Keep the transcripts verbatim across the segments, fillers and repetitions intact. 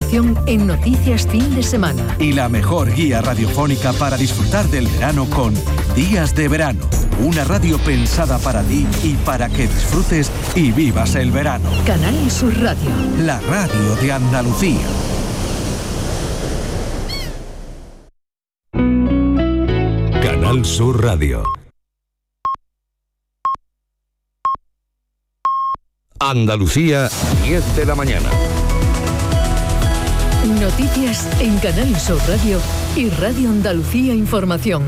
información en Noticias Fin de Semana. Y la mejor guía radiofónica para disfrutar del verano con Días de Verano. Una radio pensada para ti y para que disfrutes y vivas el verano. Canal Sur Radio. La radio de Andalucía. Canal Sur Radio. Andalucía, diez de la mañana. Noticias en Canal Sur Radio y Radio Andalucía Información.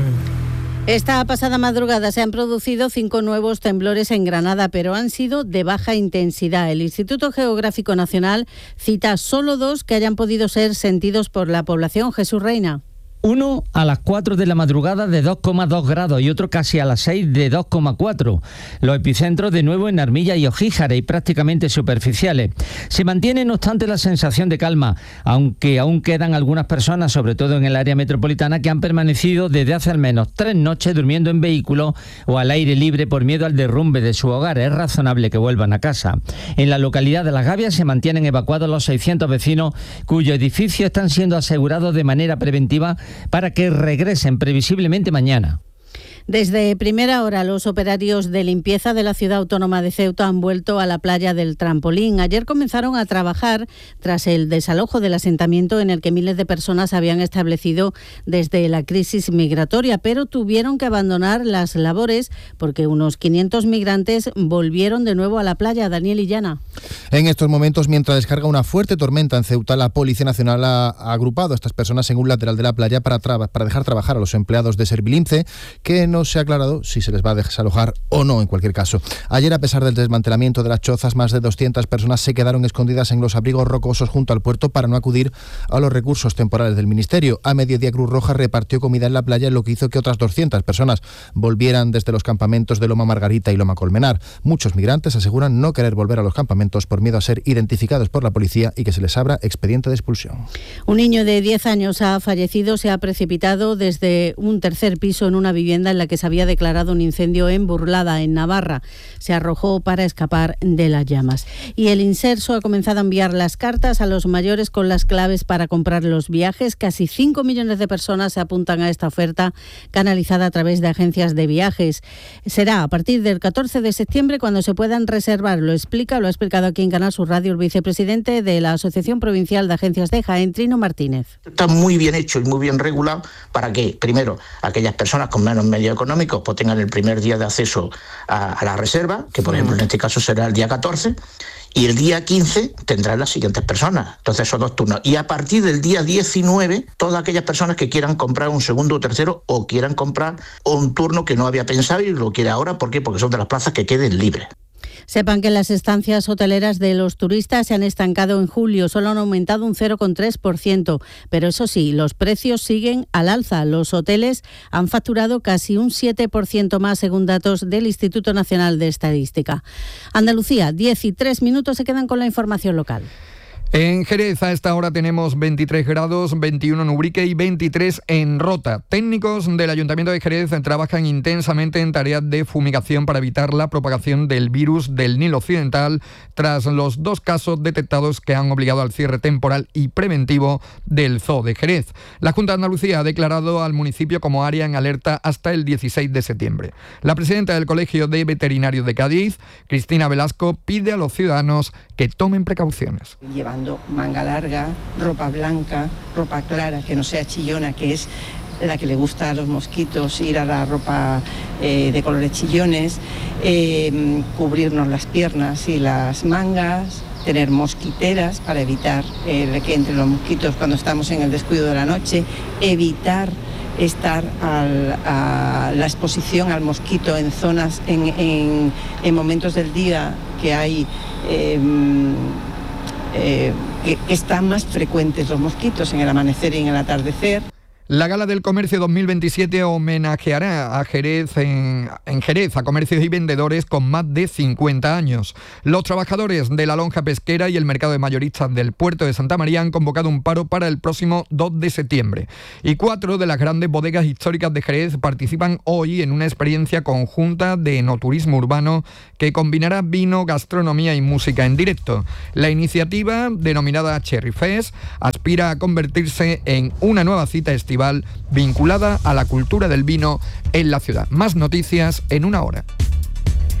Esta pasada madrugada se han producido cinco nuevos temblores en Granada, pero han sido de baja intensidad. El Instituto Geográfico Nacional cita solo dos que hayan podido ser sentidos por la población. Jesús Reina. Uno a las cuatro de la madrugada de dos coma dos grados y otro casi a las seis de dos coma cuatro. Los epicentros de nuevo en Armilla y Ojíjara y prácticamente superficiales. Se mantiene no obstante la sensación de calma, aunque aún quedan algunas personas, sobre todo en el área metropolitana, que han permanecido desde hace al menos tres noches durmiendo en vehículos o al aire libre por miedo al derrumbe de su hogar. Es razonable que vuelvan a casa. En la localidad de Las Gavias se mantienen evacuados los seiscientos vecinos cuyos edificios están siendo asegurados de manera preventiva para que regresen previsiblemente mañana. Desde primera hora, los operarios de limpieza de la ciudad autónoma de Ceuta han vuelto a la playa del Trampolín. Ayer comenzaron a trabajar tras el desalojo del asentamiento en el que miles de personas se habían establecido desde la crisis migratoria, pero tuvieron que abandonar las labores porque unos quinientos migrantes volvieron de nuevo a la playa. Daniel Illana. En estos momentos, mientras descarga una fuerte tormenta en Ceuta, la Policía Nacional ha agrupado a estas personas en un lateral de la playa para, tra- para dejar trabajar a los empleados de Servilince, que no se ha aclarado si se les va a desalojar o no en cualquier caso. Ayer, a pesar del desmantelamiento de las chozas, más de doscientas personas se quedaron escondidas en los abrigos rocosos junto al puerto para no acudir a los recursos temporales del Ministerio. A mediodía, Cruz Roja repartió comida en la playa, lo que hizo que otras doscientas personas volvieran desde los campamentos de Loma Margarita y Loma Colmenar. Muchos migrantes aseguran no querer volver a los campamentos por miedo a ser identificados por la policía y que se les abra expediente de expulsión. Un niño de diez años ha fallecido, se ha precipitado desde un tercer piso en una vivienda en la que se había declarado un incendio en Burlada, en Navarra. Se arrojó para escapar de las llamas. Y el Inserso ha comenzado a enviar las cartas a los mayores con las claves para comprar los viajes. Casi cinco millones de personas se apuntan a esta oferta canalizada a través de agencias de viajes. Será a partir del catorce de septiembre cuando se puedan reservar. Lo explica, lo ha explicado aquí en Canal Sur Radio el vicepresidente de la Asociación Provincial de Agencias de Jaén, Trino Martínez. Está muy bien hecho y muy bien regulado para que, primero, aquellas personas con menos medios económicos pues tengan el primer día de acceso a, a la reserva, que por ejemplo en este caso será el día catorce, y el día quince tendrán las siguientes personas. Entonces son dos turnos. Y a partir del día diecinueve, todas aquellas personas que quieran comprar un segundo o tercero o quieran comprar un turno que no había pensado y lo quiere ahora, ¿por qué? Porque son de las plazas que queden libres. Sepan que las estancias hoteleras de los turistas se han estancado en julio, solo han aumentado un cero coma tres por ciento, pero eso sí, los precios siguen al alza. Los hoteles han facturado casi un siete por ciento más según datos del Instituto Nacional de Estadística. Andalucía, diez y tres minutos, se quedan con la información local. En Jerez a esta hora tenemos veintitrés grados, veintiuno en Ubrique y veintitrés en Rota. Técnicos del Ayuntamiento de Jerez trabajan intensamente en tareas de fumigación para evitar la propagación del virus del Nilo Occidental tras los dos casos detectados que han obligado al cierre temporal y preventivo del Zoo de Jerez. La Junta de Andalucía ha declarado al municipio como área en alerta hasta el dieciséis de septiembre. La presidenta del Colegio de Veterinarios de Cádiz, Cristina Velasco, pide a los ciudadanos que tomen precauciones. Llevando manga larga, ropa blanca, ropa clara, que no sea chillona, que es la que le gusta a los mosquitos, ir a la ropa eh, de colores chillones, eh, cubrirnos las piernas y las mangas, tener mosquiteras para evitar eh, que entren los mosquitos cuando estamos en el descuido de la noche, evitar estar al, a la exposición al mosquito en zonas, en, en, en momentos del día que hay... Eh, Eh, que, que están más frecuentes los mosquitos en el amanecer y en el atardecer. La Gala del Comercio dos mil veintisiete homenajeará a Jerez en, en Jerez a comercios y vendedores con más de cincuenta años. Los trabajadores de la lonja pesquera y el mercado de mayoristas del puerto de Santa María han convocado un paro para el próximo dos de septiembre. Y cuatro de las grandes bodegas históricas de Jerez participan hoy en una experiencia conjunta de enoturismo urbano que combinará vino, gastronomía y música en directo. La iniciativa, denominada Cherry Fest, aspira a convertirse en una nueva cita estival vinculada a la cultura del vino en la ciudad. Más noticias en una hora.